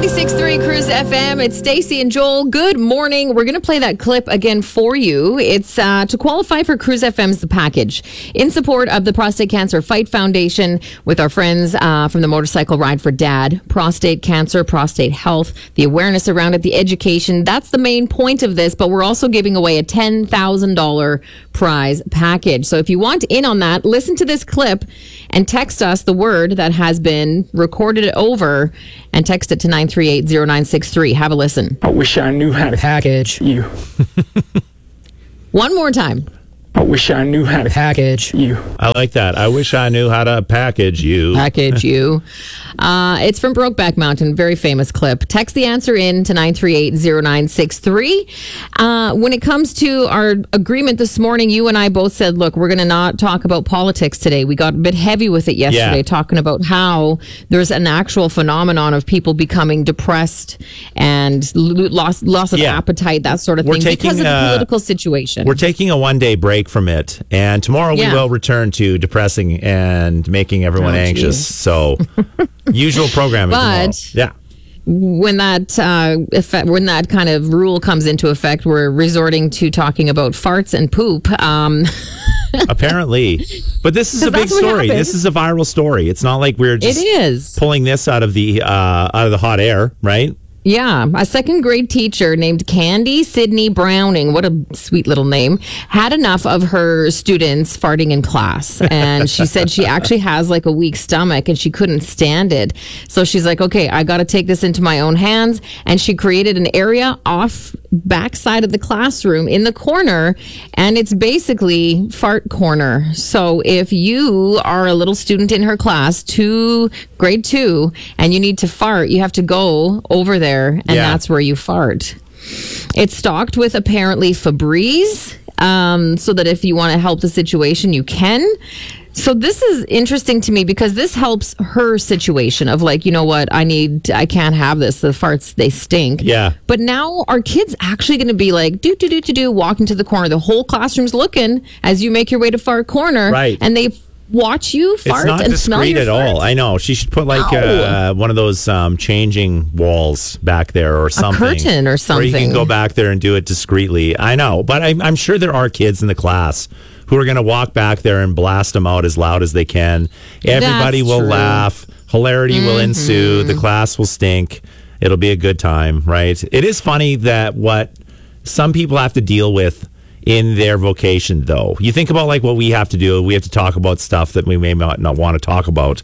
96.3 Cruise FM. It's Stacey and Joel. Good morning. We're going to play that clip again for you. It's to qualify for Cruise FM's The Package in support of the Prostate Cancer Fight Foundation with our friends from the Motorcycle Ride for Dad. Prostate cancer, prostate health, the awareness around it, the education. That's the main point of this, but we're also giving away a $10,000 prize package. So if you want in on that, listen to this clip and text us the word that has been recorded over and text it to 938-0963. Have a listen. I wish I knew how to package you. One more time. I wish I knew how to package you. I like that. I wish I knew how to package you. Package you. It's from Brokeback Mountain. Very famous clip. Text the answer in to 938-0963. When it comes to our agreement this morning, you and I both said, look, we're going to not talk about politics today. We got a bit heavy with it yesterday, talking about how there's an actual phenomenon of people becoming depressed and loss of appetite, that sort of thing, because of the political situation. We're taking a one-day break from it, and tomorrow we will return to depressing and making everyone anxious. Geez. So usual programming tomorrow. Yeah. When that kind of rule comes into effect, we're resorting to talking about farts and poop. Apparently. But this is a big story. This is a viral story. It's not like we're just pulling this out of the hot air, right? Yeah, a second grade teacher named Candy Sydney Browning, what a sweet little name, had enough of her students farting in class. And she said she actually has like a weak stomach and she couldn't stand it. So she's like, okay, I got to take this into my own hands. And she created an area off backside of the classroom in the corner. And it's basically fart corner. So if you are a little student in her class, grade 2, and you need to fart, you have to go over there. And that's where you fart. It's stocked with apparently Febreze, so that if you want to help the situation, you can. So this is interesting to me because this helps her situation of like, you know what, I can't have this. The farts, they stink. Yeah. But now are kids actually going to be like, walking to the corner? The whole classroom's looking as you make your way to fart corner. Right. And they watch you fart and smell your It's not discreet at all. I know. She should put like one of those changing walls back there or something. A curtain or something. Or you can go back there and do it discreetly. I know. But I'm sure there are kids in the class who are going to walk back there and blast them out as loud as they can. Everybody will laugh. Hilarity will ensue. The class will stink. It'll be a good time, right? It is funny that what some people have to deal with in their vocation, though. You think about like what we have to do. We have to talk about stuff that we may not want to talk about.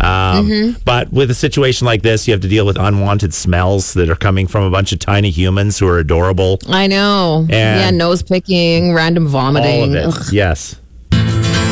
But with a situation like this, you have to deal with unwanted smells that are coming from a bunch of tiny humans who are adorable. I know. And nose picking, random vomiting. All of it. Ugh. Yes.